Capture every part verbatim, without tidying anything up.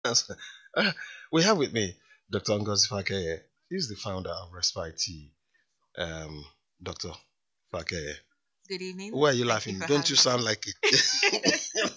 Uh, we have with me Doctor Ngozi Fakeye. He's the founder of Respite Tea. Um, Doctor Fakeye. Good evening. Why are you Thank you laughing? for Don't you having sound me. like it?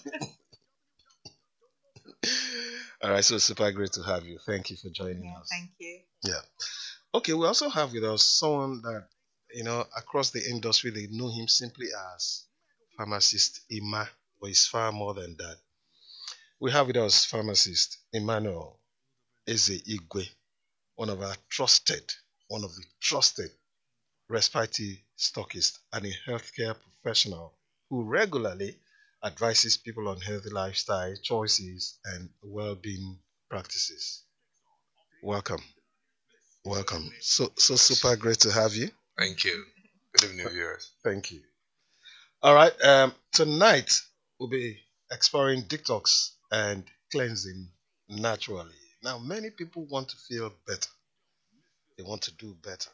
All right, so super great to have you. Thank you for joining Yeah, us. thank you. Yeah. Okay, we also have with us someone that, you know, across the industry, they know him simply as pharmacist Ima, but he's far more than that. We have with us pharmacist Emmanuel Eze Igwe, one of our trusted, one of the trusted respiratory stockist and a healthcare professional who regularly advises people on healthy lifestyle choices and well-being practices. Welcome, welcome. So so super great to have you. Thank you. Good evening, viewers. Thank you. All right. Um, tonight we'll be exploring detox and cleansing naturally. Now, many people want to feel better. They want to do better,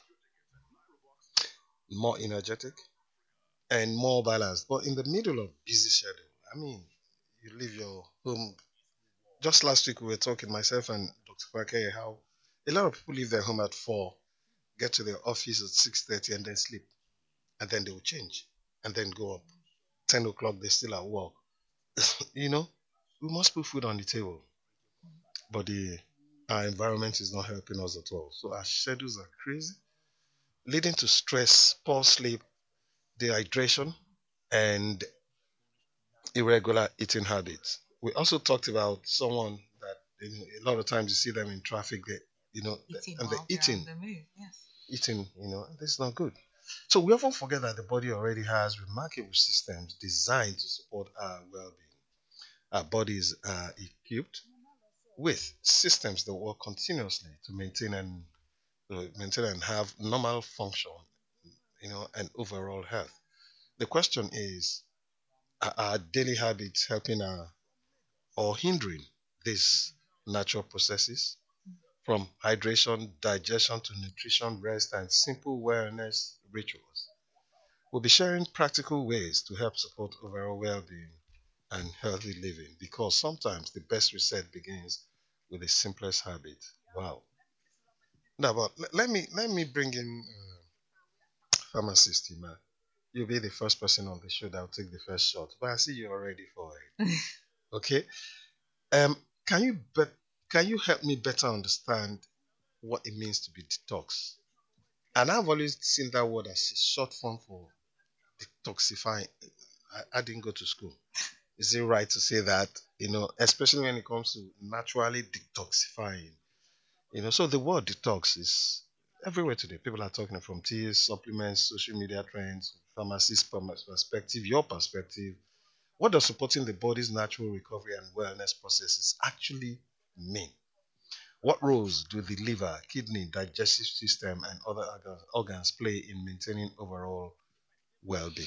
more energetic, and more balanced. But in the middle of busy schedule, I mean, you leave your home. Just last week we were talking, myself and Doctor Fakeye, how a lot of people leave their home at four, get to their office at six thirty, and then sleep, and then they will change, and then go up. Ten o'clock they're still at work. You know, we must put food on the table, but the our environment is not helping us at all. So our schedules are crazy, leading to stress, poor sleep, dehydration, and irregular eating habits. We also talked about someone that, you know, a lot of times you see them in traffic, they, you know, Eating and they're while they're on eating, the move. Yes. eating, you know, this is not good. So we often forget that the body already has remarkable systems designed to support our well-being. Our bodies are equipped with systems that work continuously to maintain and uh, maintain and have normal function, you know, and overall health. The question is, are our daily habits helping our or hindering these natural processes from hydration, digestion to nutrition, rest, and simple wellness rituals? We'll be sharing practical ways to help support overall well being and healthy living because sometimes the best reset begins with the simplest habit. Wow. Now, but le- let me let me bring in uh, pharmacist Ima. You'll be the first person on the show that will take the first shot, but I see you're ready for it. Okay. Um, can you bet? Can you help me better understand what it means to be detox? And I've always seen that word as a short form for detoxifying. I, I didn't go to school. Is it right to say that? You know, especially when it comes to naturally detoxifying. You know, so the word detox is everywhere today. People are talking from teas, supplements, social media trends, pharmacist perspective, your perspective. What does supporting the body's natural recovery and wellness processes actually mean? What roles do the liver, kidney, digestive system, and other organs organs play in maintaining overall well-being?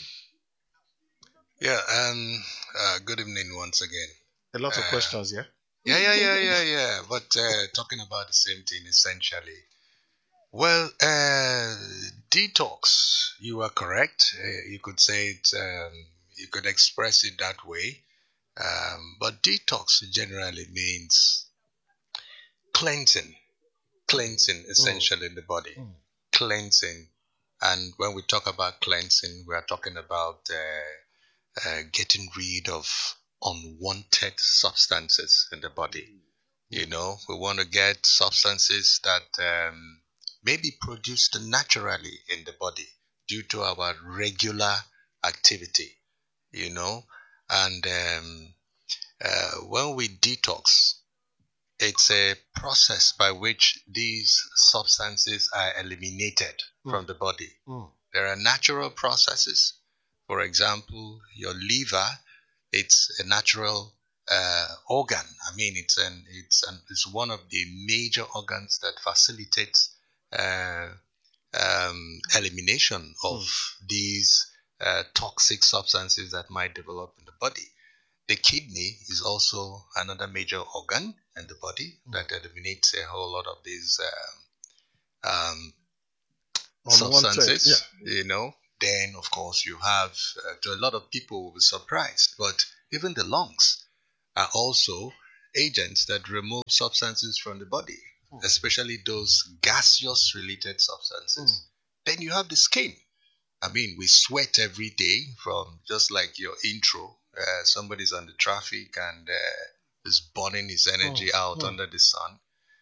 Yeah, um, uh, good evening once again. A lot of Uh, questions, yeah. yeah, yeah, yeah, yeah, yeah. But uh, talking about the same thing essentially. Well, uh, detox. You are correct. Uh, you could say it. Um, you could express it that way. Um, but detox generally means cleansing, cleansing Mm, essentially in the body, mm, cleansing. And when we talk about cleansing, we are talking about uh, uh, getting rid of unwanted substances in the body. You mm, know, we want to get substances that um, may be produced naturally in the body due to our regular activity, you know. And um, uh, when we detox, it's a process by which these substances are eliminated mm, from the body. mm, There are natural processes. For example, your liver, it's a natural uh, organ. I mean, it's an it's an it's one of the major organs that facilitates uh, um, elimination of mm, these uh, toxic substances that might develop in the body. The kidney is also another major organ in the body mm. that eliminates a whole lot of these um, um, Unwanted, yeah. substances, you know. Then, of course, you have, uh, to a lot of people will be surprised, but even the lungs are also agents that remove substances from the body, Hmm. especially those gaseous related substances. Then you have the skin. I mean, we sweat every day, from just like your intro. Uh, somebody's on the traffic and uh, is burning his energy Hmm. out Hmm. under the sun.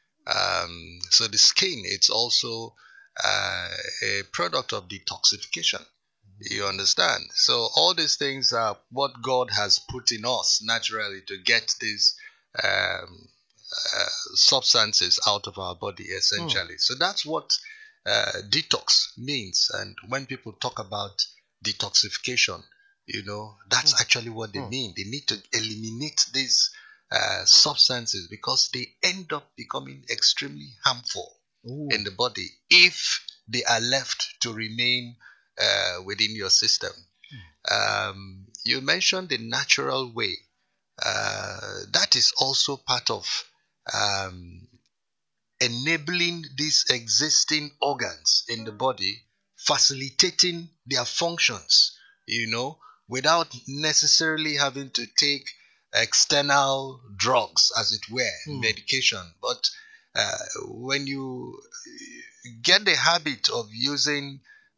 Um, so the skin, it's also uh, a product of detoxification. You understand? So all these things are what God has put in us naturally to get these um, uh, substances out of our body, essentially. So that's what uh, detox means. And when people talk about detoxification, you know, that's Mm. actually what they Mm. mean. They need to eliminate these uh, substances because they end up becoming extremely harmful Ooh. in the body if they are left to remain uh, within your system. Um, you mentioned the natural way. Uh, that is also part of um, enabling these existing organs in the body, facilitating their functions, you know, without necessarily having to take external drugs, as it were, Hmm. medication. But uh, when you get the habit of using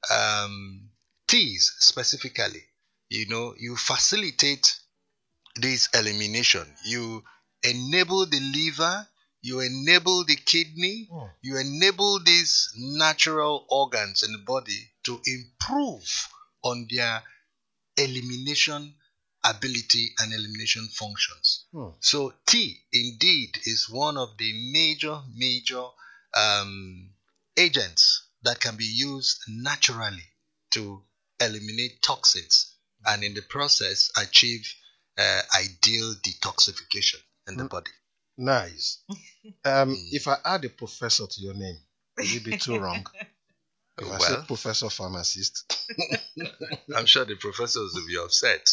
um, teas specifically, you know, you facilitate this elimination. You enable the liver, you enable the kidney, Hmm. you enable these natural organs in the body to improve on their elimination ability and elimination functions. Hmm. So tea indeed is one of the major, major um, agents that can be used naturally to eliminate toxins and in the process achieve uh, ideal detoxification in the Mm. body. Nice. Um, Mm. if I add a professor to your name, would it be too wrong? If I say Well, professor pharmacist. I'm sure the professors will be upset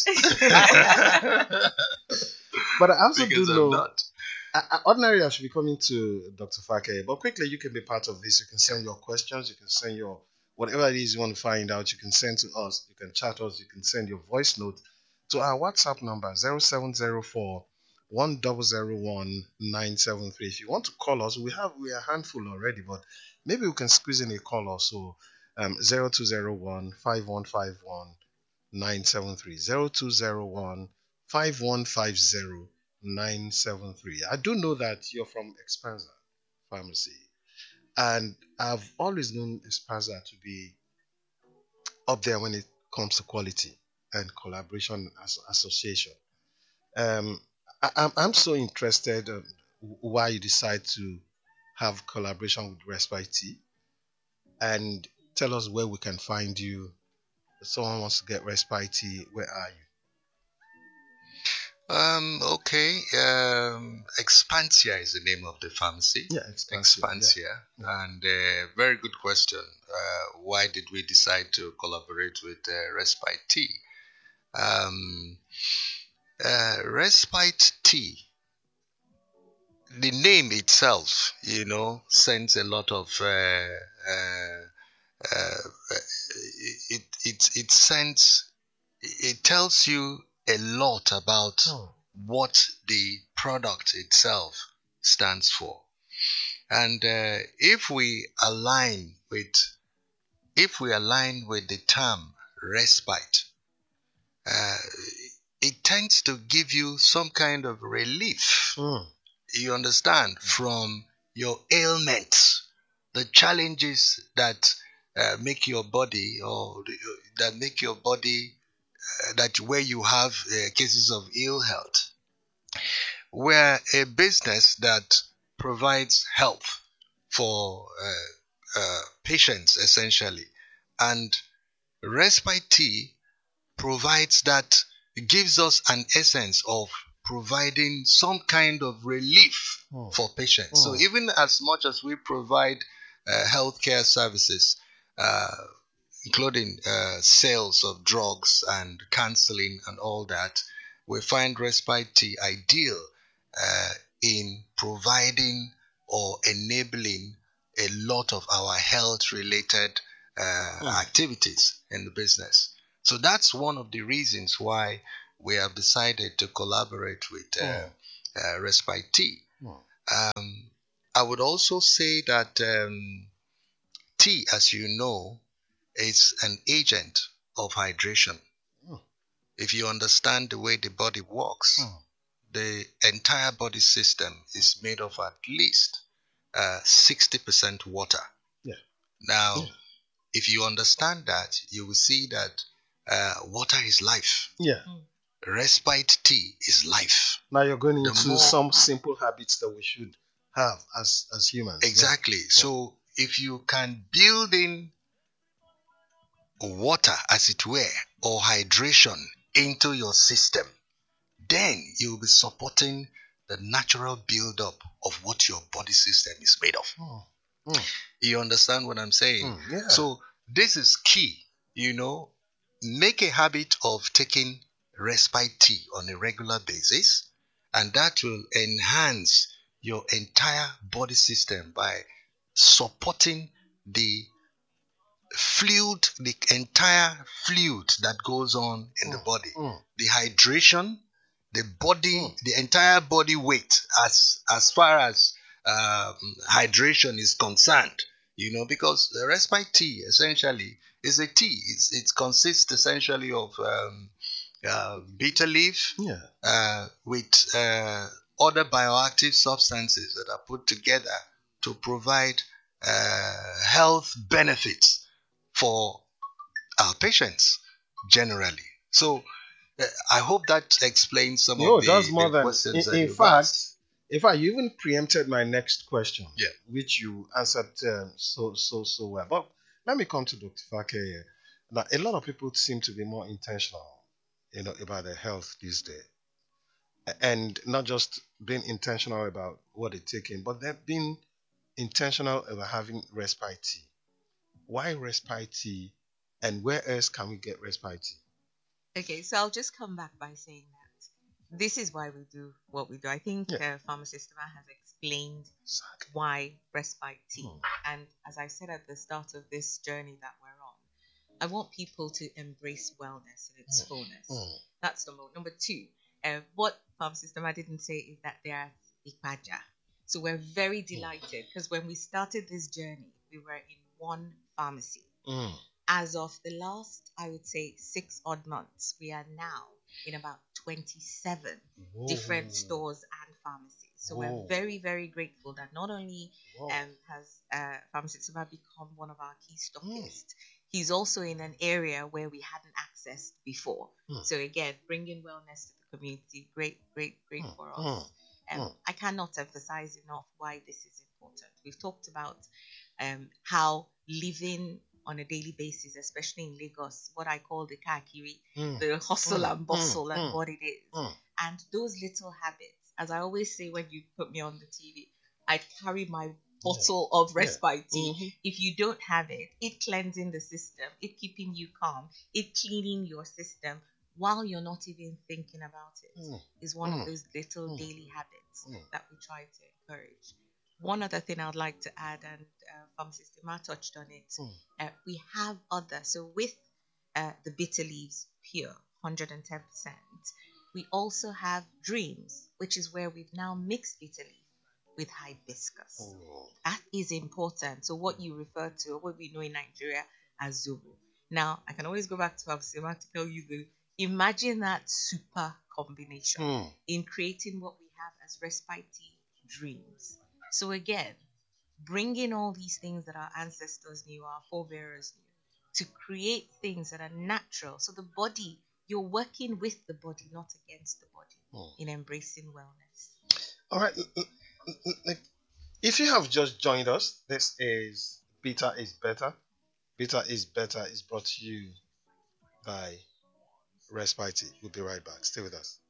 But I also because do I'm know, not. I, I, ordinarily I should be coming to Doctor Fake, but quickly you can be part of this. You can send your questions, you can send your whatever it is you want to find out, you can send to us, you can chat us, you can send your voice note to our WhatsApp number zero seven zero four one zero zero one nine seven three. If you want to call us, we have we are a handful already, but maybe we can squeeze in a call also. Um zero two zero one five one five one nine seven three zero two zero one five one five zero nine seven three. I do know that you're from Expansa Pharmacy, and I've always known Expansa to be up there when it comes to quality and collaboration as association. Um, I, I'm I'm so interested in why you decide to have collaboration with Respite Tea, and tell us where we can find you. If someone wants to get Respite Tea, where are you? Um, okay. Um, Expansia is the name of the pharmacy. Yeah, Expansia. Expansia. Yeah. And uh, very good question. Uh, why did we decide to collaborate with uh, Respite Tea? Um, uh, Respite Tea, the name itself, you know, sends a lot of uh, uh, uh, it, it it sends it tells you a lot about Oh. what the product itself stands for. And uh, if we align with if we align with the term respite, uh, it tends to give you some kind of relief. Mm. You understand, from your ailments, the challenges that uh, make your body or that make your body uh, that where you have uh, cases of ill health. We're a business that provides help for uh, uh, patients essentially, and Respite Tea provides that, gives us an essence of providing some kind of relief Oh. for patients. Oh. So even as much as we provide uh, healthcare services, uh, including uh, sales of drugs and counseling and all that, we find Respite Tea ideal uh, in providing or enabling a lot of our health related uh, Mm. activities in the business. So that's one of the reasons why we have decided to collaborate with uh, Mm. uh, respite tea. Mm. Um, I would also say that um, tea, as you know, is an agent of hydration. Mm. If you understand the way the body works, Mm. the entire body system is made of at least uh, sixty percent water. Yeah. Now, Yeah. if you understand that, you will see that uh, water is life. Yeah. Respite tea is life. Now you're going The into more some simple habits that we should have as as humans. exactly. So if you can build in water, as it were, or hydration into your system, then you'll be supporting the natural build-up of what your body system is made of. Mm. Mm. You understand what I'm saying? Mm. Yeah. So this is key. You know, make a habit of taking respite tea on a regular basis, and that will enhance your entire body system by supporting the fluid, the entire fluid that goes on in the Mm. body. Mm. The hydration, the body, Mm. the entire body weight as as far as um, hydration is concerned. You know, because the respite tea essentially is a tea. It's, it consists essentially of um, uh, bitter leaf Yeah. uh, with uh, other bioactive substances that are put together to provide uh, health benefits for our patients generally. So uh, I hope that explains some No, of that's the, more the than. questions In, that in you've fact, asked. in fact, you even preempted my next question, Yeah. which you answered um, so so so well. But let me come to Doctor Fake here. Now, a lot of people seem to be more intentional, you know, about their health these days, and not just being intentional about what they're taking, but they've been intentional about having respite tea. Why respite tea, and where else can we get respite tea? Okay, so I'll just come back by saying that this is why we do what we do. I think Yeah. uh, Pharmacist Emma has explained Exactly. why respite tea. Mm. And as I said at the start of this journey that we're on, I want people to embrace wellness in its Mm. fullness. Mm. That's number one. Number two, uh, what Pharmacist Emma didn't say is that they are Ipaja. So we're very delighted because when we started this journey, we were in one pharmacy. Mm. As of the last, I would say, six odd months, we are now in about twenty-seven Whoa. different stores and pharmacies. So Whoa. we're very, very grateful that not only Whoa. um, has uh, Pharmacist Suba become one of our key stockists, he's also in an area where we hadn't accessed before. Mm. So again, bringing wellness to the community, great, great, great Mm. for us. Mm. Um, Mm. I cannot emphasize enough why this is important. We've talked about um, how living on a daily basis, especially in Lagos, what I call the kakiri, Mm. the hustle Mm. and bustle Mm. and Mm. what it is. Mm. And those little habits, as I always say when you put me on the T V, I carry my bottle of Yeah. respite tea. Mhm. If you don't have it, it cleansing the system, it keeping you calm, it cleaning your system while you're not even thinking about it, Mm. is one Mm. of those little Mm. daily habits Mm. that we try to encourage. One other thing I'd like to add, and uh, Pharmacist Emma touched on it, Mm. uh, we have other, so with uh, the bitter leaves pure, one hundred ten percent, we also have dreams, which is where we've now mixed bitter leaf with hibiscus. Oh. That is important. So what you refer to, or what we know in Nigeria as Zobo. Now, I can always go back to Pharmacist Emma to tell you the, imagine that super combination Mm. in creating what we have as respite tea dreams. So again, bringing all these things that our ancestors knew, our forebears knew, to create things that are natural. So the body, you're working with the body, not against the body, Mm. in embracing wellness. All right. l- l- l- l- If you have just joined us, this is Bitter is Better. Bitter is Better is brought to you by Respite Tea. We'll be right back. Stay with us.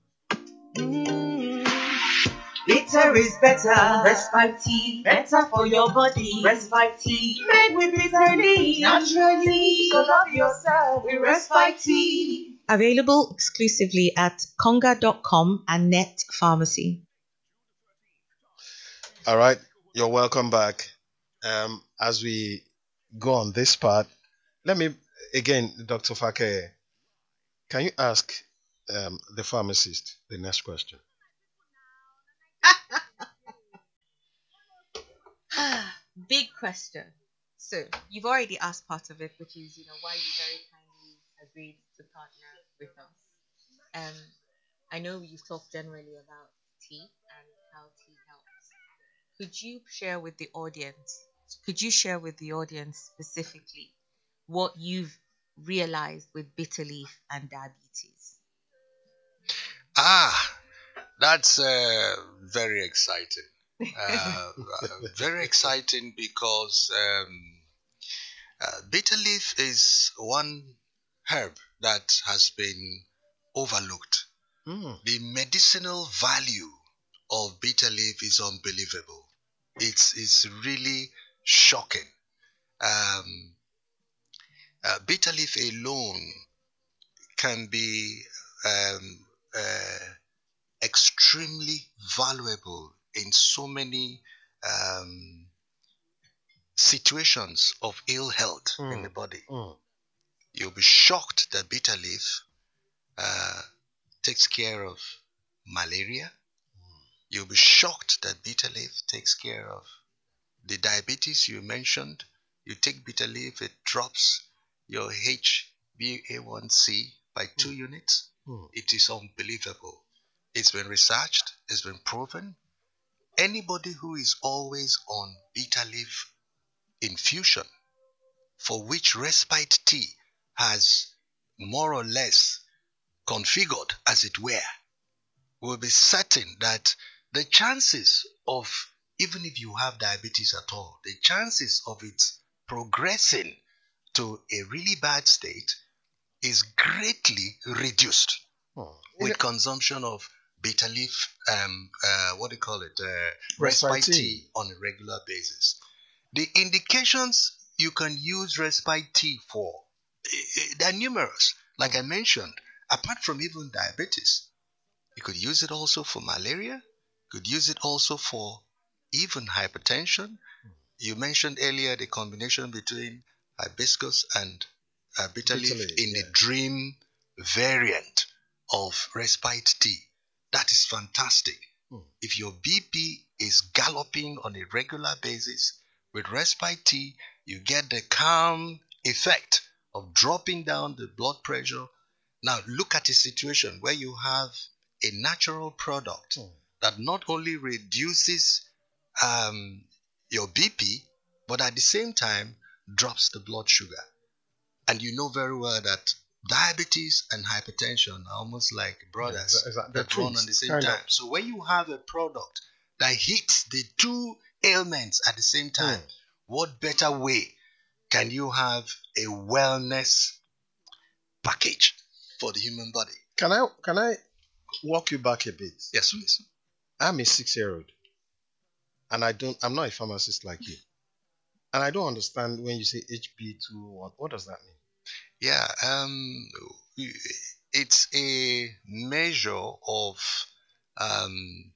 Bitter is better. Respite tea, better for your body. Respite tea, made with bitter leaf, naturally. So love yourself with respite tea. Available exclusively at conga dot com and Net Pharmacy. All right. You're welcome back. Um, as we go on this part, let me again, Doctor Fake, can you ask um, the pharmacist the next question? Big question. So you've already asked part of it, which is, you know, why you very kindly agreed to partner with us. Um, I know you've talked generally about tea and how tea helps. Could you share with the audience? Could you share with the audience specifically what you've realized with bitter leaf and diabetes? Ah, that's uh, very exciting. Uh, uh, very exciting because um, uh, bitter leaf is one herb that has been overlooked. Mm. The medicinal value of bitter leaf is unbelievable. It's it's really shocking. Um, uh, Bitter leaf alone can be um, uh, extremely valuable in so many um, situations of ill health in the Mm. body. Mm. You'll be shocked that bitter leaf uh, takes care of malaria. You'll be shocked that bitter leaf takes care of the diabetes you mentioned. You take bitter leaf, it drops your H b A one c by two units. Mm. It is unbelievable. It's been researched, it's been proven. Anybody who is always on bitter leaf infusion, for which respite tea has more or less configured, as it were, will be certain that the chances of, even if you have diabetes at all, the chances of it progressing to a really bad state is greatly reduced Mm. with consumption of bitter leaf, um, uh, what do you call it, uh, Respite respite tea. tea on a regular basis. The indications you can use respite tea for, eh, eh, they're numerous. Like I mentioned, apart from even diabetes, you could use it also for malaria. You could use it also for even hypertension. You mentioned earlier the combination between hibiscus and uh, bitter Bitter leaf leaf, in yeah. the dream variant of respite tea. That is fantastic. Mm. If your B P is galloping on a regular basis, with respite tea, you get the calm effect of dropping down the blood pressure. Now, look at a situation where you have a natural product Mm. that not only reduces um, your B P, but at the same time drops the blood sugar. And you know very well that diabetes and hypertension are almost like brothers Yeah, exa- they're that run on twins, the same kind of. time. So when you have a product that hits the two ailments at the same time, Mm. what better way can you have a wellness package for the human body? Can I can I walk you back a bit? Yes, please. I'm a six-year-old, and I don't. I'm not a pharmacist like you, and I don't understand when you say H B two. What what does that mean? Yeah, um, it's a measure of um,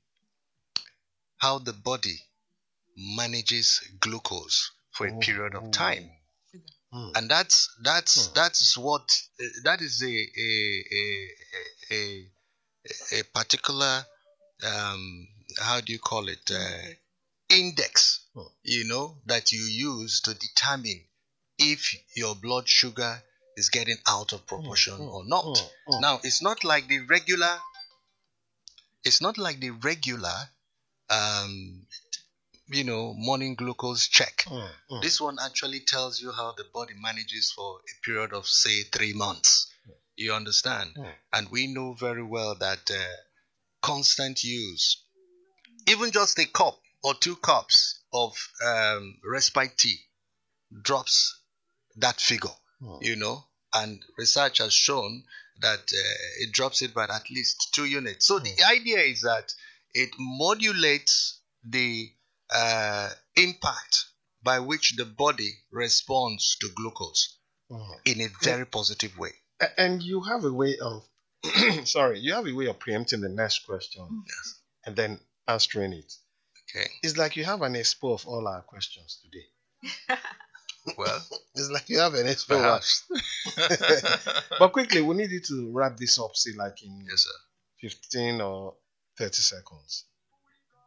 how the body manages glucose for a period of time, Mm. and that's that's Hmm. that's what uh, that is a a a a, a, a particular um, how do you call it uh, index, Hmm. you know, that you use to determine if your blood sugar is getting out of proportion Mm. or not. Mm. Mm. Now, it's not like the regular. It's not like the regular, um, you know, morning glucose check. Mm. Mm. This one actually tells you how the body manages for a period of, say, three months. You understand? Mm. And we know very well that uh, constant use, even just a cup or two cups of um, respite tea, drops that figure, Mm. you know. And research has shown that uh, it drops it by at least two units. So the idea is that it modulates the uh, impact by which the body responds to glucose Mm. in a very positive way. A- And you have a way of, sorry, you have a way of preempting the next question Yes. and then answering it. Okay. It's like you have an expo of all our questions today. Well, It's like you have an expo. perhaps. But quickly, we need you to wrap this up, say like in Yes, sir. fifteen or thirty seconds.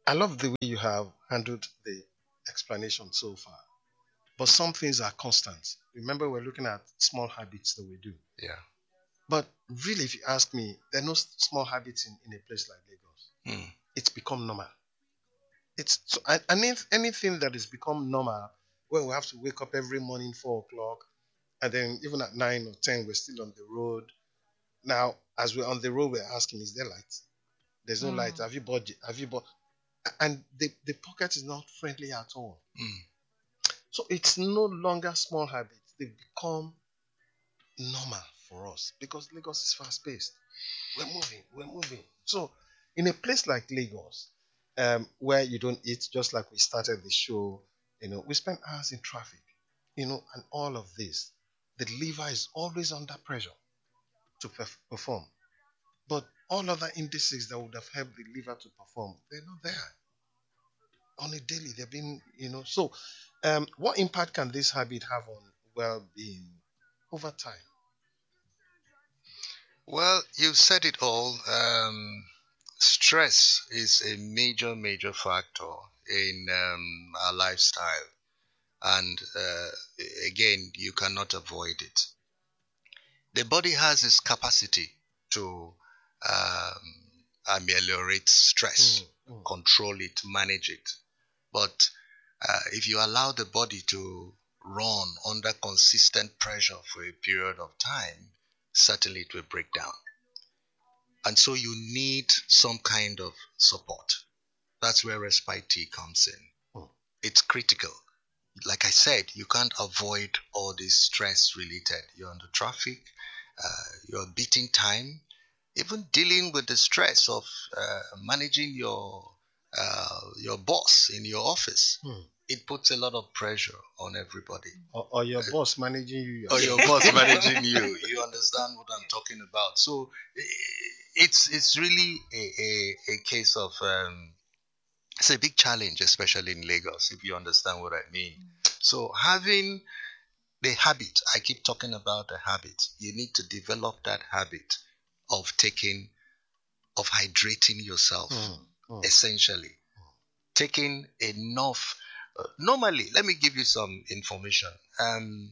I love the way you have handled the explanation so far. But some things are constant. Remember, we're looking at small habits that we do. Yeah. But really, if you ask me, there are no s- small habits in, in a place like Lagos. Mm. It's become normal. It's so, and, and if anything that has become normal, where we have to wake up every morning four o'clock, and then even at nine or ten, we're still on the road. Now, as we're on the road, we're asking, is there light? There's no light. Mm. Have you bought? Have you bought? And the, the pocket is not friendly at all. Mm. So it's no longer small habits. They've become normal for us because Lagos is fast paced. We're moving, we're moving. So in a place like Lagos, um, where you don't eat, just like we started the show, you know, we spend hours in traffic, you know, and all of this. The liver is always under pressure to perf- perform. But all other indices that would have helped the liver to perform, they're not there. On a daily, they've been, you know. So, um, what impact can this habit have on well-being over time? Well, you've said it all. Um, stress is a major, major factor in um, our lifestyle. And uh, again, you cannot avoid it. The body has its capacity to um, ameliorate stress, Mm, mm. control it, manage it. But uh, if you allow the body to run under consistent pressure for a period of time, certainly it will break down. And so you need some kind of support. That's where respite tea comes in. Mm. It's critical. Like I said, you can't avoid all this stress related. You're on the traffic, uh, you're beating time, even dealing with the stress of uh, managing your uh, your boss in your office. Mm. It puts a lot of pressure on everybody. Or, or your boss managing you Or yourself. your boss managing you. You understand what I'm talking about. So i- it's it's really a, a, a case of um, it's a big challenge, especially in Lagos, if you understand what I mean. So having the habit, I keep talking about the habit. You need to develop that habit of taking, of hydrating yourself, Mm, mm. essentially. Taking enough. Uh, normally, let me give you some information. Um,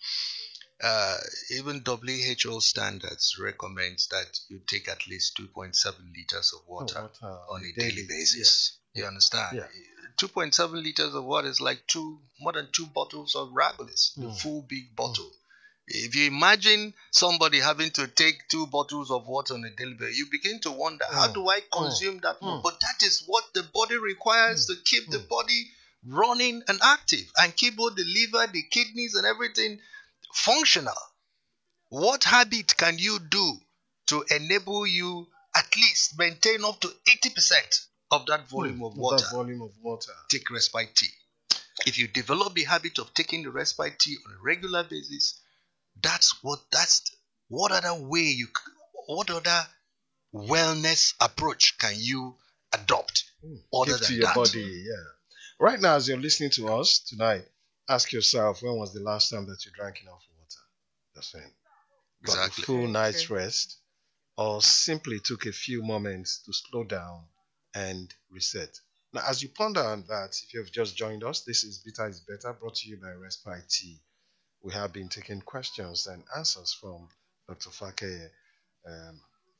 uh, even W H O standards recommends that you take at least two point seven liters of Oh, water water on a daily basis. You Yeah. understand? Yeah. two point seven liters of water is like two, more than two bottles of Ragolis, the Mm. full big bottle. If you imagine somebody having to take two bottles of water on a daily basis, you begin to wonder, how Mm. do I consume that Mm. more? But that is what the body requires to keep the Mm. body running and active and keep both the liver, the kidneys, and everything functional. What habit can you do to enable you at least maintain up to eighty percent of that volume Mm. of Of water? that volume of water. Take respite tea. If you develop the habit of taking the respite tea on a regular basis, that's what that's what other way you c- what other wellness approach can you adopt Mm. other Give to than your that? body, yeah. Right now, as you're listening to us tonight, ask yourself, when was the last time that you drank enough water? Just saying. Got a Exactly. full Very night's true. rest, or simply took a few moments to slow down and reset. Now, as you ponder on that, if you've just joined us, this is Bitter is Better, brought to you by Respite Tea. We have been taking questions and answers from Doctor Fake um,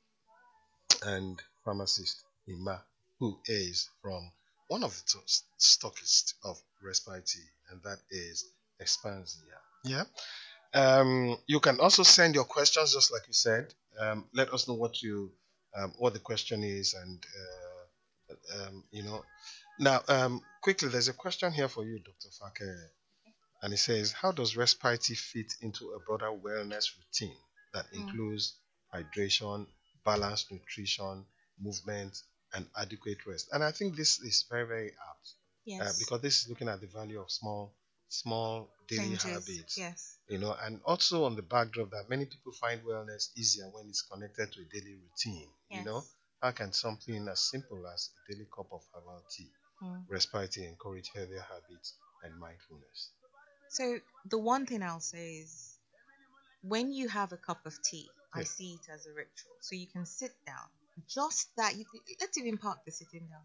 and pharmacist Ima, who is from one of the top stockists of Respite Tea, and that is Expansia. Yeah. Um, you can also send your questions, just like you said. Um, let us know what you, um, what the question is, and uh, um, you know. Now, um, quickly, there's a question here for you, Doctor Fake, and it says, "How does respite fit into a broader wellness routine that Mm. includes hydration, balanced nutrition, movement, and adequate rest?" And I think this is very, very apt uh, Yes. because this is looking at the value of small, small daily Changes. habits Yes. you know, and also on the backdrop that many people find wellness easier when it's connected to a daily routine. You Yes. know, how can something as simple as a daily cup of herbal tea, Mm. respite tea, encourage healthier habits and mindfulness? So the one thing I'll say is, when you have a cup of tea, I Yeah. see it as a ritual. So you can sit down. Just that, you can, let's even park the sitting down.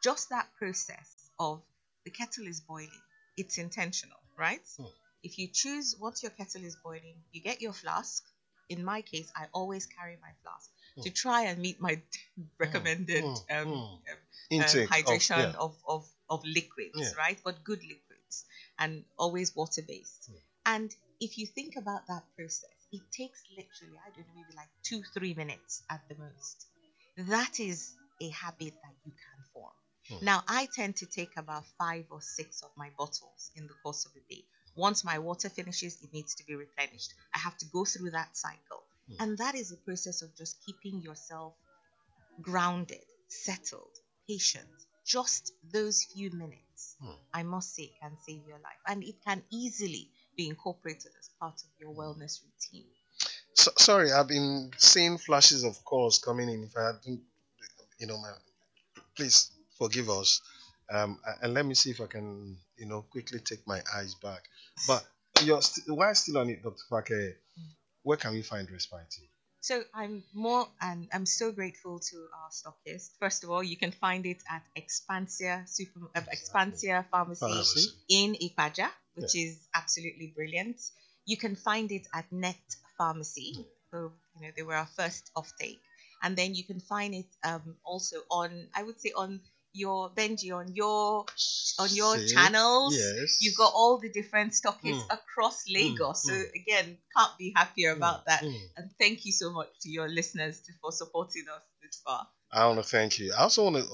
just that process of the kettle is boiling, it's intentional, right? Hmm. If you choose, once your kettle is boiling, you get your flask. In my case, I always carry my flask Hmm. to try and meet my recommended Hmm. um, Hmm. um, Intake um, of- hydration yeah. of, of, of liquids, Yeah. right? But good liquids, and always water based. Hmm. And if you think about that process, it takes literally, I don't know, maybe like two, three minutes at the most. That is a habit that you can form. Hmm. Now, I tend to take about five or six of my bottles in the course of the day. Once my water finishes, it needs to be replenished. I have to go through that cycle. Hmm. And that is a process of just keeping yourself grounded, settled, patient. Just those few minutes, Hmm. I must say, can save your life. And it can easily be incorporated as part of your wellness routine. So, sorry, I've been seeing flashes of calls coming in. If I hadn't, you know, my, please forgive us. Um, a- and let me see if I can, you know, quickly take my eyes back. But you're st- while still on it, Doctor Fake, where can we find Respite? So I'm more, and I'm so grateful to our stockist. First of all, you can find it at Expansia Super, uh, Expansia Pharmacy, Pharmacy. in Ipaja, which is absolutely brilliant. You can find it at Net Pharmacy, so you know they were our first offtake, and then you can find it um, also on, I would say, on your Benji, on your on your See? channels. Yes. You've got all the different stockists Mm. across Lagos. Mm, So mm. again, can't be happier about Mm, that. mm. And thank you so much to your listeners to, for supporting us this far. I want to thank you. I also want to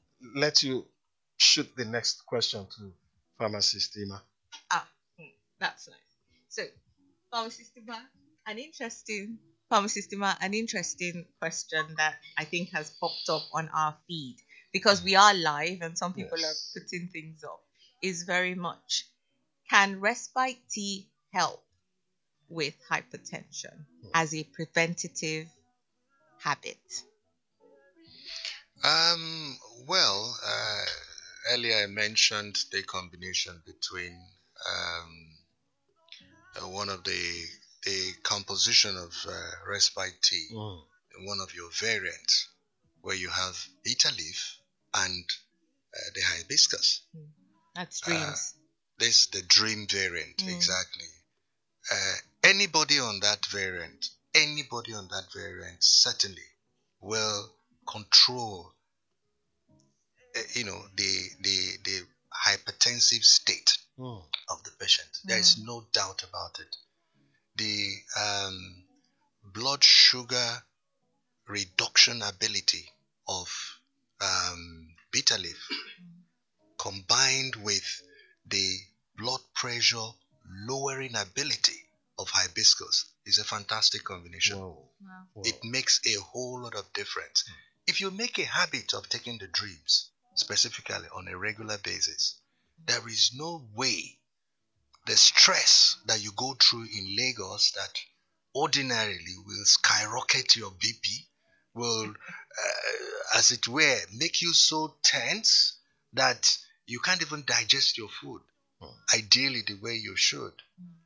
let you shoot the next question to Pharmacist Ima. Ah, hmm, that's nice. So, Pharmacist Ima, an interesting Pharmacist Ima, an interesting question that I think has popped up on our feed, because we are live and some people Yes. are putting things up, is very much, can respite tea help with hypertension as a preventative habit? Um, well, uh, earlier I mentioned the combination between um, uh, one of the the composition of uh, respite tea, Mm. one of your variants, where you have bitter leaf and uh, the hibiscus. That's Uh, dreams. This the dream variant, Mm. exactly. Uh, anybody on that variant, anybody on that variant certainly will control, uh, you know, the the the hypertensive state Mm. of the patient. There is no doubt about it. The um, blood sugar reduction ability of um, bitter leaf combined with the blood pressure lowering ability of hibiscus is a fantastic combination. Whoa. Wow. Whoa. It makes a whole lot of difference. If you make a habit of taking the dreams specifically on a regular basis, there is no way the stress that you go through in Lagos that ordinarily will skyrocket your B P, will, uh, as it were, make you so tense that you can't even digest your food, Mm. ideally the way you should.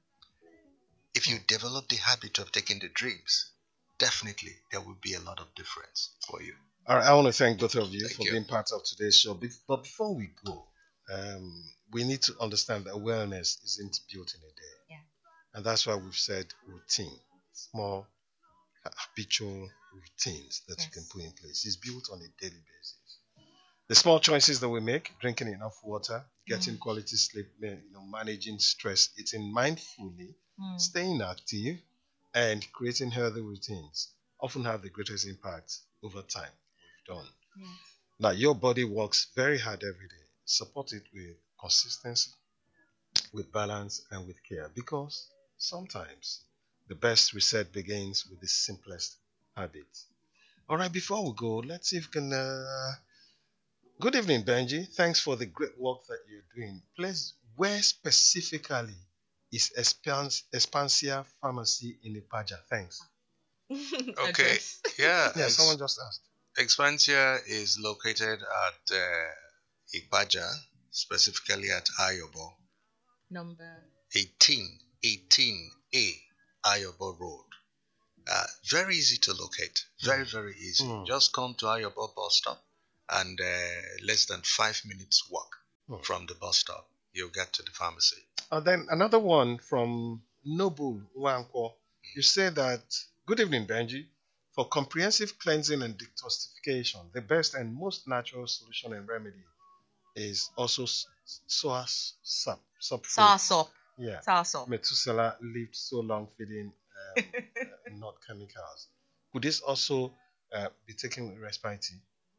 If you develop the habit of taking the dreams, definitely there will be a lot of difference for you. All right, I want to thank both of you Thank for you. being part of today's show. Be- But before we go, um, we need to understand that wellness isn't built in a day. Yeah. And that's why we've said routine, small, ha- habitual routines that you Yes. can put in place. It's built on a daily basis. The small choices that we make, drinking enough water, getting Mm. quality sleep, ma- you know, managing stress, eating mindfully, Mm. staying active, and creating healthy routines often have the greatest impact over time. We've done. Yes. Now, your body works very hard every day. Support it with consistency, with balance, and with care, because sometimes the best reset begins with the simplest habits. All right, before we go, let's see if we can. Uh... Good evening, Benji. Thanks for the great work that you're doing. Please, where specifically is Expans- Expansia Pharmacy in Ipaja? Thanks. Okay. Address. Yeah. Yeah, Ex- someone just asked. Expansia is located at uh, Igbaja, specifically at Ayobo, Number. eighteen, eighteen A Ayobo Road. Uh, very easy to locate. Very, very easy. Mm. Just come to Ayobo bus stop and uh, less than five minutes walk Hmm. from the bus stop, you'll get to the pharmacy. And then another one from Noble Wanko. You say that, good evening, Benji. For comprehensive cleansing and detoxification, the best and most natural solution and remedy is also s- soa s- sap, sap fruit. Soursop. Yeah. Soursop. Methuselah lived so long feeding um, uh, not chemicals. Could this also uh, be taken with respite?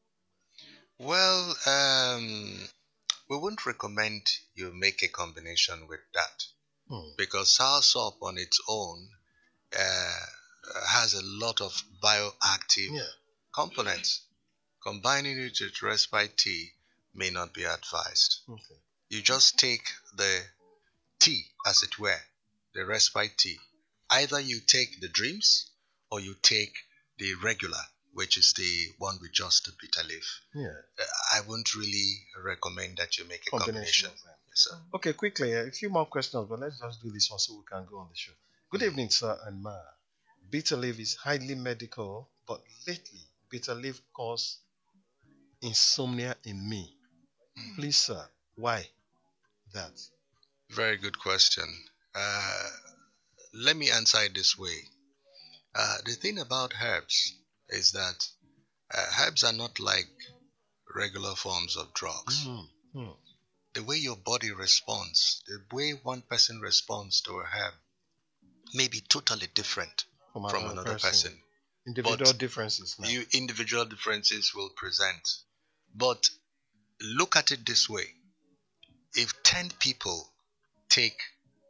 Well, um, we wouldn't recommend you make a combination with that Hmm. because soursop on its own uh, has a lot of bioactive Yeah. components. Combining it with respite tea may not be advised. Okay. You just take the tea, as it were, the respite tea. Either you take the dreams or you take the regular, which is the one with just the bitter leaf. Yeah. Uh, I wouldn't really recommend that you make a Combination combination. of them. Yes, sir. Okay, quickly, a few more questions, but let's just do this one so we can go on the show. Good evening, sir and ma. Bitter leaf is highly medical, but lately, bitter leaf causes insomnia in me. Please, sir, why that? Very good question. Uh, let me answer it this way. Uh, the thing about herbs is that uh, herbs are not like regular forms of drugs. Mm, mm. The way your body responds, the way one person responds to a herb may be totally different From from another another person. person. Individual But differences now. You individual differences will present. But look at it this way. If ten people take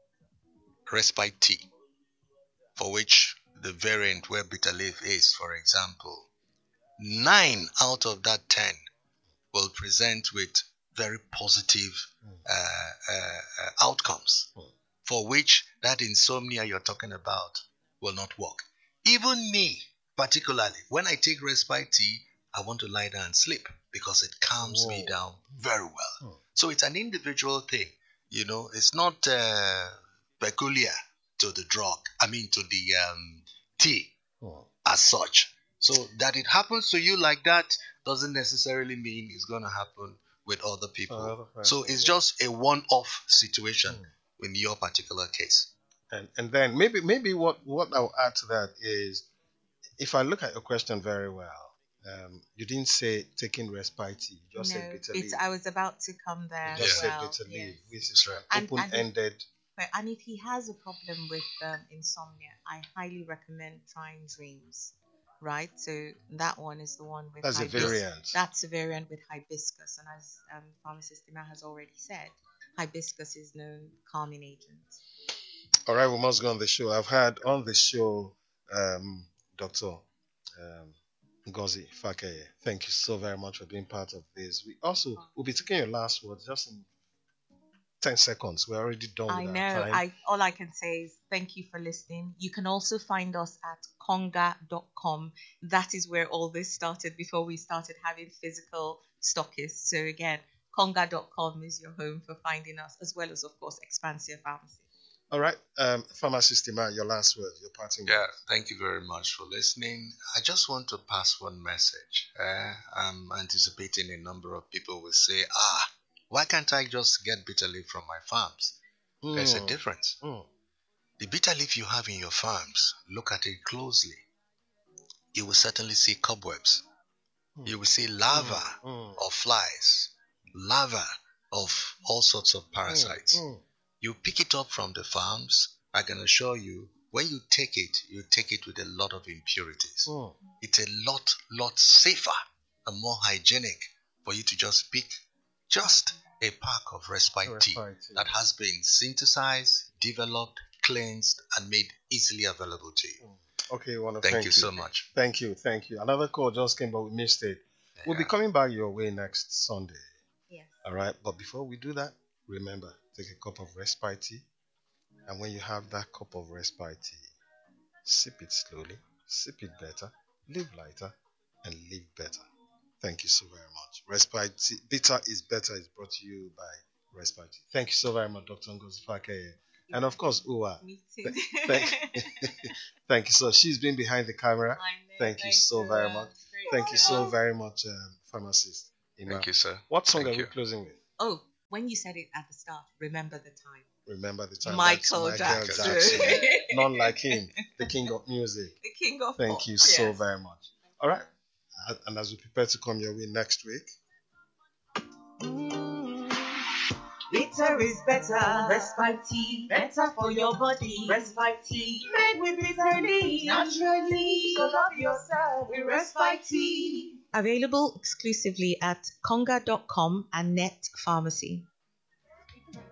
respite tea, for which the variant where bitter leaf is, for example, nine out of that ten will present with very positive uh, uh, uh, outcomes, Mm. for which that insomnia you're talking about will not work. Even me, particularly, when I take respite tea, I want to lie down and sleep because it calms me Whoa. down very well. Mm. So it's an individual thing. You know, it's not uh, peculiar to the drug, I mean, to the um, tea Mm. as such. So that it happens to you like that doesn't necessarily mean it's going to happen with other people. other person, So it's yeah. just a one-off situation Mm. in your particular case. And and then maybe maybe what what I'll add to that is, if I look at your question very well, um, you didn't say taking respite tea. You just no, said bitter it's, leaf. I was about to come there You just as said well. bitter yes. leaf, which is Right. an And- and if- open-ended. But, and if he has a problem with um, insomnia, I highly recommend trying dreams. Right, so that one is the one with That's a hibis- variant. That's a variant with hibiscus, and as um, pharmacist Dima has already said, hibiscus is no calming agent. All right, we must go on the show. I've had on the show um, Doctor Um, Ngozi Fakeye. Thank you so very much for being part of this. We also will be taking your last words just in ten seconds. We're already done I with know. our time. I all I can say is thank you for listening. You can also find us at conga dot com. That is where all this started before we started having physical stockists. So again, conga dot com is your home for finding us, as well as of course Expansive Pharmacy. All right, um, Pharmacist Iman, your last word, your parting Yeah, words. thank you very much for listening. I just want to pass one message. Uh, I'm anticipating a number of people will say, ah, why can't I just get bitter leaf from my farms? There's a Mm, difference. mm, The bitter leaf you have in your farms, look at it closely. You will certainly see cobwebs. mm, You will see larvae mm, of flies, larvae of all sorts of parasites. mm, You pick it up from the farms. I can assure you, when you take it, you take it with a lot of impurities. mm. It's a lot, lot safer and more hygienic for you to just pick just a pack of respite tea Respite tea. that has been synthesized, developed, cleansed, and made easily available to you. Okay, we want to Thank, thank, you so much. Thank you, thank you. Another call just came, but we missed it. We'll be Yeah. coming back your way next Sunday. Yes. All right, but before we do that, remember, take a cup of respite tea. And when you have that cup of respite tea, sip it slowly, sip it better, live lighter, and live better. Thank you so very much. Respite tea, bitter is better, is brought to you by Respite tea. Thank you so very much, Doctor Ngozi Fakeye. And of course, Uwa. Me too. Thank, thank you so. She's been behind the camera. I know, Thank you thanks so so very much. much. Great Thank you so job. very much, um, pharmacist. Ima, Thank you, sir. what song Thank are you. we closing with? Oh, when you said it at the start, remember the time. Remember the time. Michael That's Michael Jackson. Jackson. None like him, the king of music. The king of Thank pop. you so Yes. very much. All right. And- And as we prepare to come your way next week, Bitter is better. Respite tea, better for your body. Respite tea, made with bitter leaf, naturally. So love yourself with respite tea. Available exclusively at conga dot com and Net Pharmacy.